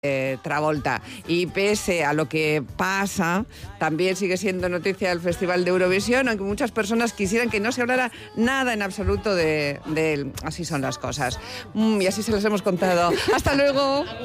Travolta. Y pese a lo que pasa, también sigue siendo noticia el Festival de Eurovisión, aunque muchas personas quisieran que no se hablara nada en absoluto de él. Así son las cosas. Y así se las hemos contado. ¡Hasta luego!